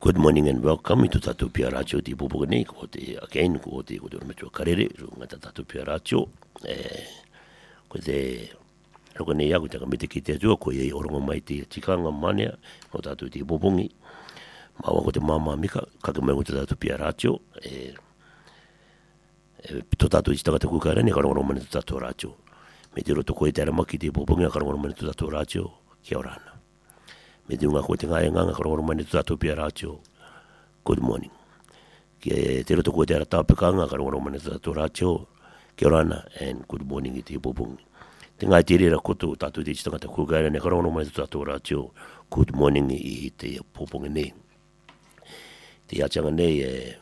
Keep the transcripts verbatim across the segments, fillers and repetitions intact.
Good morning and welcome to Tatu Pia Radio Ti Pupu nei ko te again ko te ko te me karere runga Tatu Pia Radio eh ko te roko nei aku te kamite ki te tua ko ye orongo mai te tikanga mania ko Tatu Ti Pupungi ma wa ko te mama mika ka ke me ko te Tatu Pia Radio eh e to Tatu istaka te kukara ni ka rongo mai te Tatu Radio me te roto ko te ara maki te Pupungi ka rongo mai te Tatu Radio kia orana. Me te unga ko te ngai nganga ka rongo mani Tatu Pia Radio. Good morning. Ke te roto ko te ara tāpekanga ka rongo mani Tatu Radio. Kia orana and good morning i te Pupungi. Te ngai te rera koto Tatu te chitanga te kukaira ne ka rongo mani Tatu Radio. Good morning i te Pupungi nei. Te achanga nei e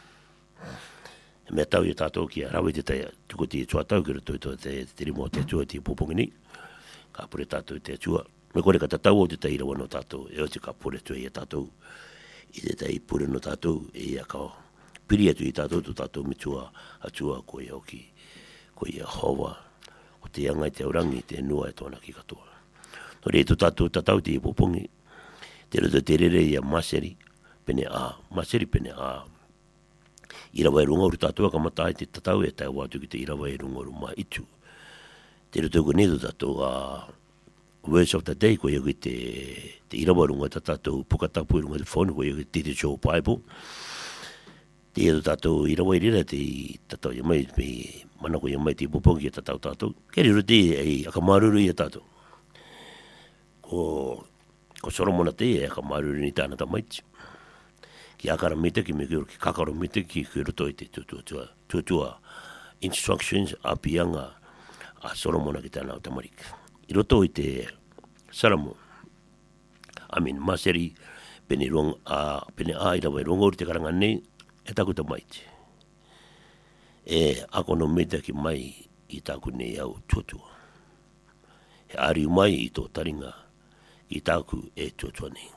me tau i tātou ki a rawe te tai tuko te chua tau ki roto i te te rimo te chua te Pupungi nei. Ka pure tātou te chua. Me kore ka tatau o te taira wano tātou, e o te ka pure tu e tātou, i te tai pure no tātou, e a ka piri atu i tātou, tu tātou mitua atua ko i auki, ko i a hoa, ko te angai te aurangi, te nua e tōna ki katoa. No re tu tātou tatau te i Pupungi, te roto te rere i a maseri, pene a, maseri pene a, irawa e rungoru tātou ka matai te tatau e tai watu ki te irawa e rungoru ma itu. Te roto ko nedo tātou a, Words of the day ko yogi te te irawa runga tātou pukatapu runga te phone ko yogi te te show Bible. Te edo tātou irawa irira te tātou yamai me mana ko yamai te Pupungi e tātou tātou. Keri rute e akamaruru i a tātou. Ko, ko soromona te e akamaruru ni tāna tamaiti. Ki akara mita ki me kiro ki kakaro mita ki ki roto i te tutua tutua instructions a pianga a soromona ki tāna o tamarika. I roto i te saramo. I mean, maseri, pene rong, a, pene a ira wai rongo te karanga nei, e taku ta maiti. E ako no meta ki mai i taku nei au tuatua. He ari mai i tō taringa i taku e tuatua nei.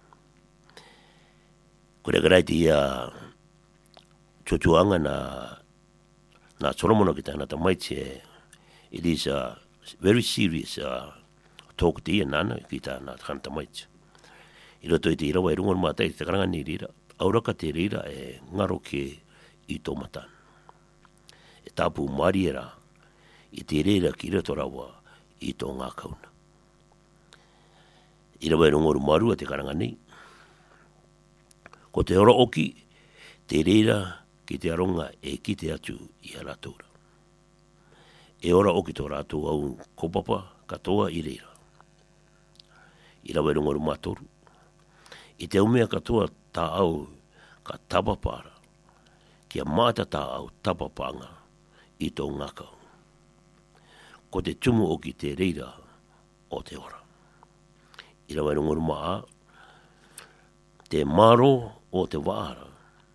Kore karai te ia tuatuanga na na soromona ki tāna ta maiti e it is a very serious uh, talk te ia nana ki tā nā kanta maiti. I roto i te irawa e rungon mātai te karanga ni rira, auraka te rira e ngaro ke i tō matan. E tāpu mariera i te rira ki rato rawa i tō ngā kauna. Irawa e rungoru marua te karanga ni. Ko te ora oki, te rira ki te aronga e ki te atu i a rātoura. E ora o ki tō rātou au kopapa katoa i reira. I rawa e rongoru mātoru. I te umea katoa tā au ka tapapara. Kia māta tā au tapapanga i tō ngakau. Ko te tumu o ki te reira o te ora. I rawa e rongoru maa. Te maro o te wāra.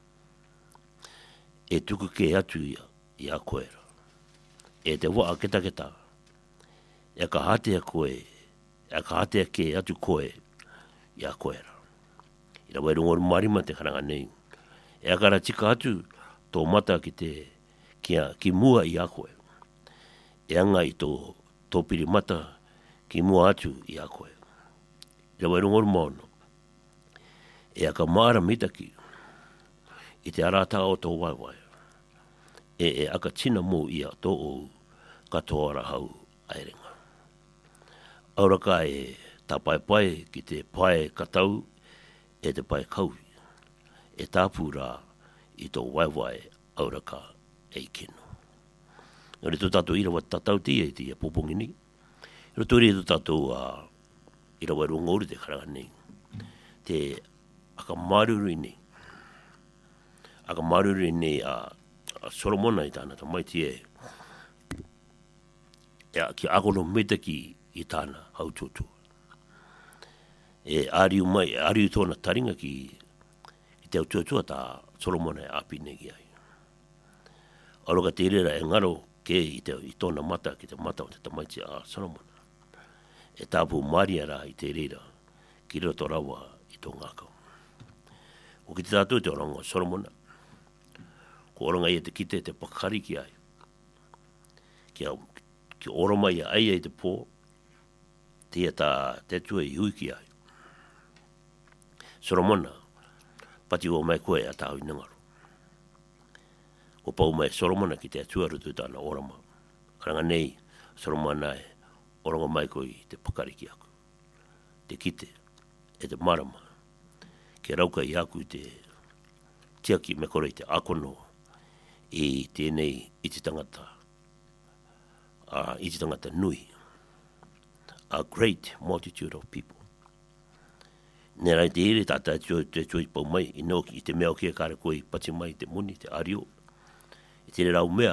E tuku ke atu ia, ia koera. E te waa keta keta, e ka hatea koe, e ka hatea ke atu koe, i a koera. I rawa e rungoru marima te karanga nei. E a kara tika atu, tō mata ki te, kia, ki mua i a koe. E anga i tō, tō piri mata, ki mua atu i a koe. I rawa e rungoru maono. E a ka maara mitaki, i te arata o tō waiwai. E e aka tina mō ia tō o katoara hau airenga. Auraka e tā pai pai ki te pai katau e te pai kauhi. E tāpūra i tō waiwai auraka e kino. Nōre tō tātou irawa tatau tia i tia Pupungi ni. Iro tōre tō tātou uh, irawa rungouri te karanga ni. Te aka maruri ni. Aka maruri ni a uh, Solomona i tāna, ta maiti e e ki akono meta ki i tāna hau tūtua. E ariu mai, ariu tōna taringa ki i te au tūtua tā Solomona e api negi ai. Aroka te rera e ngaro ke i, te, i tōna mata ki te mata o te tamaiti a Solomona. E tāpu mariara i te rera ki roto rawa i tō ngākau. O ki te tātou te orango Solomona, ko oranga i te kite te pakari ki ai. Ki, ki orama i ai ai te pō, tia tā te tua i hui ki ai. Solomona, Pati o mai koe a tau inangaro. O pau mai Solomona ki te atua rutu tāna orama. Karanga nei, Solomona e oranga mai koe i te pakari ki aku. Te kite, e te marama. Ke rauka i aku i te tiaki me kore i te akono i tēnei i te tangata. Uh, I te tangata nui. A great multitude of people. Nē rai te ere tātai te tui pau mai, i noki i te mea o kia kāre koe i pati mai te muni, te ario. I te rau mea,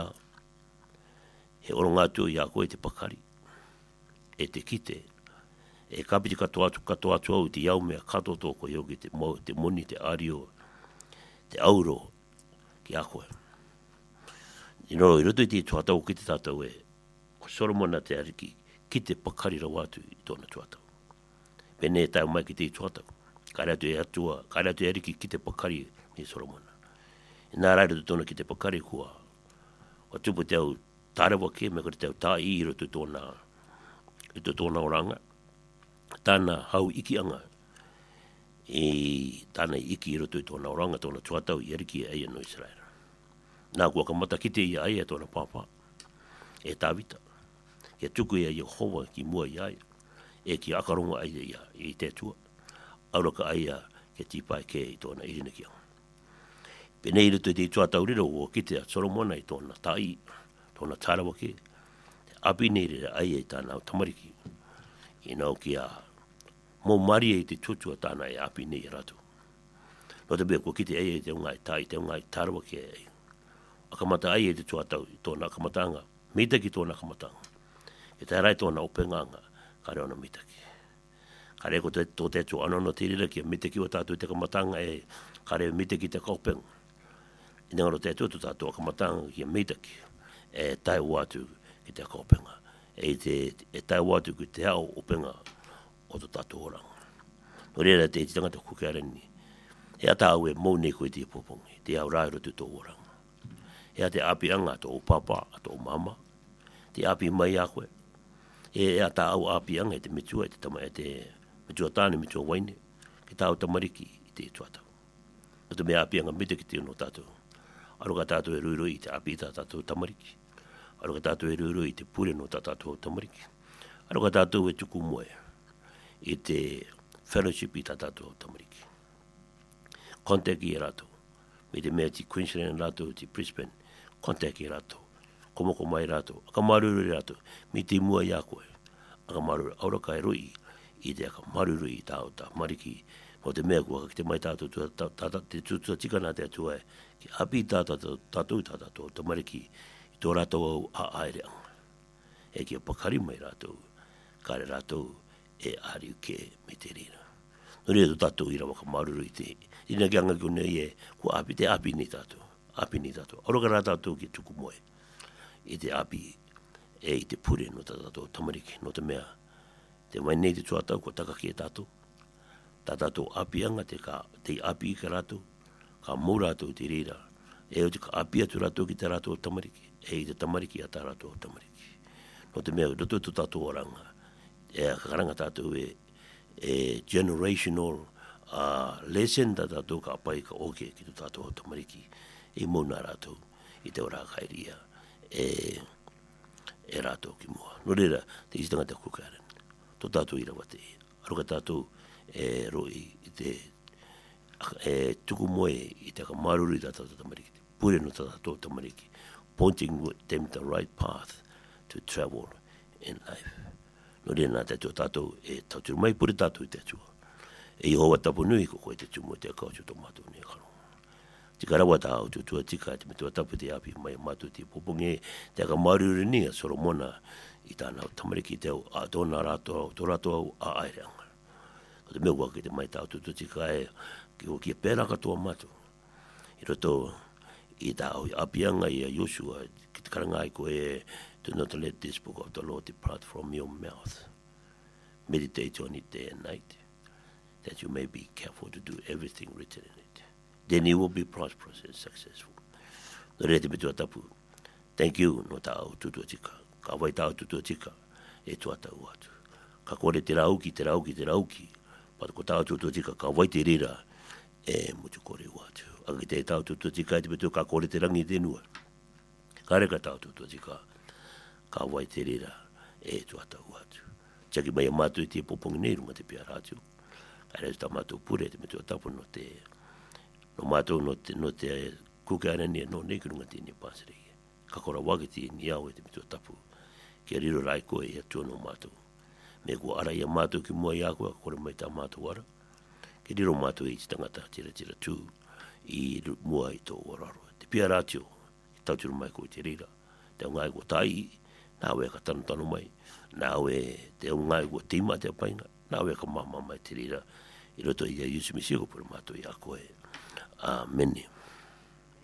he oronga atu i a koe te pakari. E te kite, e kapiti katoa atu, katoa atu au i te iau mea kato tōko i oki te, te muni, te ario, te auro ki a koe. I no, i roto i te tuatau ki te tātou e, ko Solomona te ariki, ki te pakari rau atu i tōna tuatau. Pene e tau mai ki te tuatau. Kāre atu e atua, kāre atu e ariki ki te pakari ni Solomona. E nā rai roto tōna ki te pakari kua. O tupu te au tārewa ke, me kore te au tā i i roto tōna, roto tōna oranga. Tāna hau iki anga. E tāna iki i roto tōna oranga, tōna tuatau i ariki e aia no Israel. Nā kua kamata ki te ia aia tōna pāpā. E tāwita. Ke tuku ia Jehova ki mua i aia. E ki akaronga aia ia i te tua. Auraka aia ke tipai ke i tōna irina ki anga. Penei rutu te tua tauriro o ki te Solomona i tōna tai, tōna tārawa ke. Te api nei re aia i tāna tamariki. I nau ki a mō maria i te tutua tāna e api nei ratu. No te bea ko ki te aia i te unga i tai, te unga i tārawa ke ai. Akamata aia i te tua tau i tōna akamatanga. Mita ki tōna akamatanga. E te rai tōna openganga. Kare ona mitaki. Kare ko te tō te tō anono tirira ki a mitaki o tātou te kamatanga e kare mitaki te kaupeng. I ngaro te tō tātou kamatanga ki a mitaki e tai watu ki te kaupenga. E te e tai watu ki te ao openga o tō tātou oranga. No reira te titanga te kukeareni. E ata au e mou nei koe te popongi. Te au rairo te tō oranga. E a te api anga tō papa a tō mama. Te api mai a koe. E ata au api anga e te mitua, e te tama e te mitua tāne, mitua waine, ki tāu tamariki i te tuatau. O te mea api anga mite ki te uno tātou. Aruka tātou e ruirui i te api tā tātou tamariki. Aruka tātou e ruirui i te pure no tā tātou tamariki. Aruka tātou e tuku moe i te fellowship i tā tātou tamariki. Kontaki e rātou. Me te mea ti Queensland rātou, ti Brisbane. Kontaki e rātou. Komoko mai rātou, aka maruru rātou, mi te mua i a koe, aka maruru, auraka e rui, i te aka maruru i tāo tā mariki, o te mea kua ki te mai tātou, te tutua tikana te atua e, ki api tātou tātou tātou, tā mariki, i tō rātou au a aere anga. E ki a pakari mai rātou, kare rātou e ariu ke me te rira. No rea tō tātou i rawa ka maruru i te, ina ki anga ki unei e, kua api te api ni tātou, api ni tātou, auraka rā tātou ki tuku moe. I te api e i te pure no tātou tamariki, no te mea. Te mai nei te tuatau ko takaki e tātou. Tā tātou api anga te, ka, te api i ka rātou, ka mō rātou te rira. E o te ka api atu rātou ki te rātou tamariki, e i te tamariki a tā rātou tamariki. No te mea, roto tu tātou oranga. E a karanga tātou e, e generational uh, lesson tā tātou ka apai ka oke ki tu tātou tamariki. E mō nā rātou i te ora kairia. E, e rātou ki mua. No reira, te isitanga te kukaren. Tō tātou ira wate. Aruka tātou e roi i te e tuku moe i te ka maruri tātou tamariki. Pure no tātou tamariki. Pointing them the right path to travel in life. No reira nā te tō tātou e tauturu mai pure tātou i te atua. E i hoa tapu nui ko koe te tumu te akautu tō mātou ni karo. Tika rawa tā au tutua tika, te metua tapu te api mai mātu te poponge, te aka maruri ni a Solomona i tāna o tamariki te au, a tōna rātou au, tō rātou au a aireanga. O te mea wake te mai tā au tutua tika e, ki o kia pēra katoa mātu. I roto i tā au apianga i a Joshua, ki te karangai ko e, do not let this book of the Lord depart from your mouth. Meditate on it day and night, that you may be careful to do everything written in it. Then you will be prosperous and successful. No rea te metua tapu. Thank you no tā au tutua tika. Ka wai tā au tutua tika e tua tau atu. Ka kore te rauki, te rauki, te rauki. Pata ko tā au tutua tika, ka wai te rira e mo tu kore watu a ki te tau tu tu tika te betu ka kore te rangi te nua kare ka tau tu tu tika ka wai te rira e tu ata watu chaki mai matu i te popongi nei runga te pia ratu kare ta matu pure te metu tapu no te no matu no te no te kuke ana ni no nei runga te ni pasri ka kora wagi ti ni au e te metu tapu ke riro rai ko e tu no matu me ko ara ia matu ki mo ia ko ko mai ta matu ara ke riro matu i tangata tira tira tu i mo ai to oraro te pia ratu i tau tira mai ko te rira te ngai ko tai na we ka tanu tanu mai na we te ngai ko tima te painga na we ka mama mai te rira i roto i a yusu misi ko por matu ia ko e a meni